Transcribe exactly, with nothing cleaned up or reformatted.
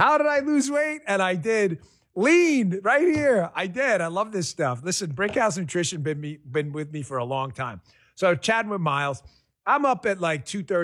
How did I lose weight? And I did. Lean right here. I did. I love this stuff. Listen, Brickhouse Nutrition been me been with me for a long time. So chatting with Miles. I'm up at like two thirty.